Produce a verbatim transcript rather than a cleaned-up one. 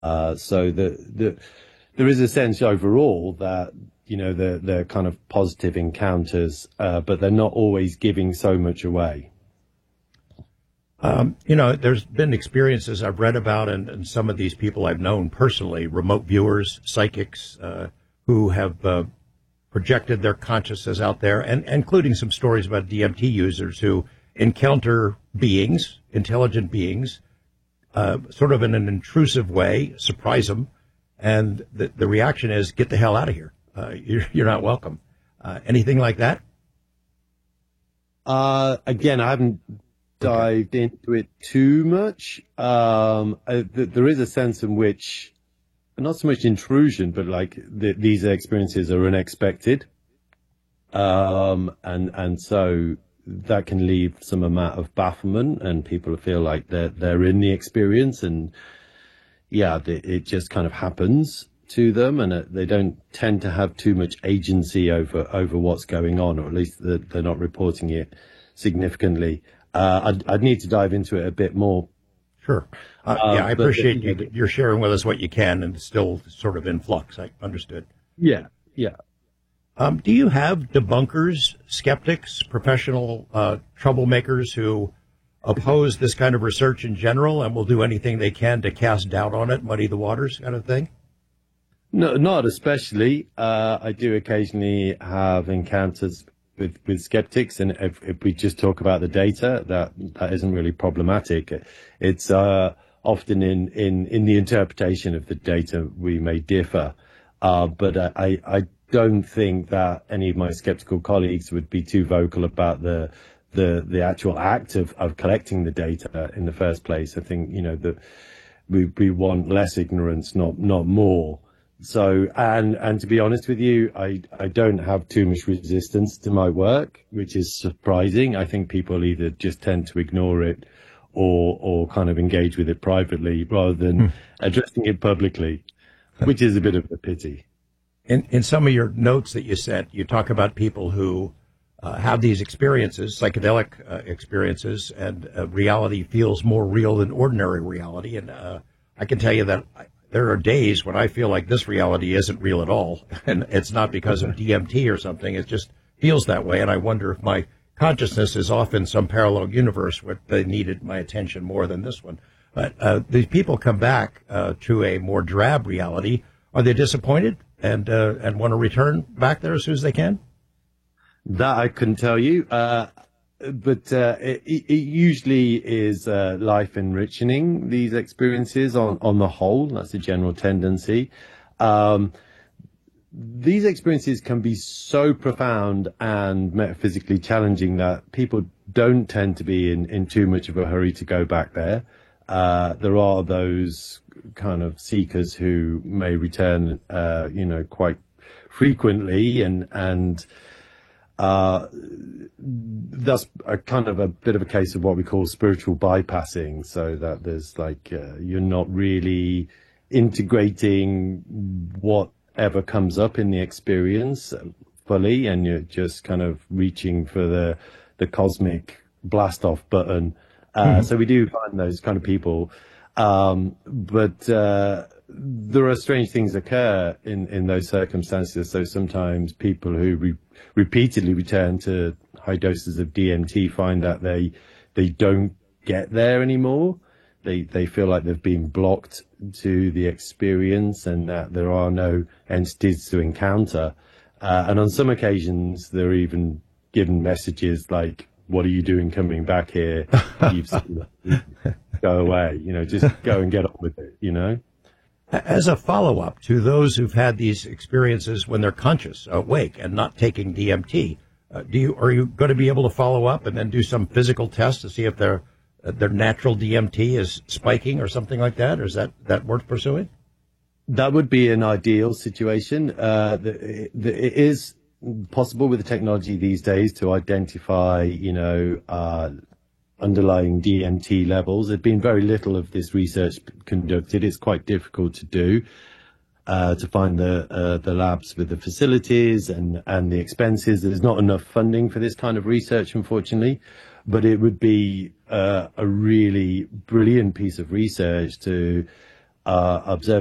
Uh, so the, the, there is a sense overall that, you know, they're, they're kind of positive encounters, uh, but they're not always giving so much away. Um, you know, there's been experiences I've read about, and, and some of these people I've known personally, remote viewers, psychics, uh, who have uh, projected their consciousness out there, and, and including some stories about D M T users who encounter beings, intelligent beings, uh, sort of in an intrusive way, surprise them, and the, the reaction is, get the hell out of here. Uh, you're, you're not welcome. Uh, anything like that? Uh, again, I haven't dived okay. into it too much. Um, I, th- there is a sense in which, not so much intrusion, but like the, these experiences are unexpected. Um, and, and so that can leave some amount of bafflement, and people feel like they're, they're in the experience, and yeah, it, it just kind of happens to them, and uh, they don't tend to have too much agency over, over what's going on, or at least they're, they're not reporting it significantly. Uh, I'd, I'd need to dive into it a bit more. Sure. Uh, uh, yeah, I appreciate you, you're sharing with us what you can, and still sort of in flux. I understood. Yeah, yeah. Um, do you have debunkers, skeptics, professional uh, troublemakers who oppose this kind of research in general and will do anything they can to cast doubt on it, muddy the waters kind of thing? No, not especially. Uh, I do occasionally have encounters with, with skeptics, and if, if we just talk about the data, that that isn't really problematic. It's uh, often in, in, in the interpretation of the data we may differ, uh, but I, I don't think that any of my skeptical colleagues would be too vocal about the the the actual act of, of collecting the data in the first place. I think, you know, that we we want less ignorance, not not more. So, and, and to be honest with you, I, I don't have too much resistance to my work, which is surprising. I think people either just tend to ignore it or, or kind of engage with it privately rather than hmm. addressing it publicly, which is a bit of a pity. In, in some of your notes that you sent, you talk about people who uh, have these experiences, psychedelic uh, experiences, and uh, reality feels more real than ordinary reality. And uh, I can tell you that I, there are days when I feel like this reality isn't real at all, and it's not because of D M T or something. It just feels that way, and I wonder if my consciousness is off in some parallel universe where they needed my attention more than this one. But uh, these people come back uh, to a more drab reality. Are they disappointed and uh, and want to return back there as soon as they can? That I couldn't tell you. Uh, But uh, it, it usually is uh, life enriching, these experiences on, on the whole. That's a general tendency. Um, these experiences can be so profound and metaphysically challenging that people don't tend to be in, in too much of a hurry to go back there. Uh, there are those kind of seekers who may return, uh, you know, quite frequently, and, and Uh, that's a kind of a bit of a case of what we call spiritual bypassing, so that there's like, uh, you're not really integrating whatever comes up in the experience fully, and you're just kind of reaching for the, the cosmic blast off button. Uh, mm-hmm. So we do find those kind of people. Um, but, uh, there are strange things occur in, in those circumstances. So sometimes people who re- repeatedly return to high doses of D M T find that they they don't get there anymore. They they feel like they've been blocked to the experience, and that there are no entities to encounter. Uh, and on some occasions, they're even given messages like, "What are you doing coming back here? You've seen it. Go away. You know, just go and get on with it. You know." As a follow-up to those who've had these experiences when they're conscious, awake, and not taking D M T, uh, do you are you going to be able to follow up and then do some physical test to see if their uh, their natural D M T is spiking or something like that? Or is that, that worth pursuing? That would be an ideal situation. Uh, the, the, it is possible with the technology these days to identify, you know, uh, underlying D M T levels. There's been very little of this research conducted. It's quite difficult to do, uh, to find the uh, the labs with the facilities and, and the expenses. There's not enough funding for this kind of research, unfortunately, but it would be uh, a really brilliant piece of research to uh, observing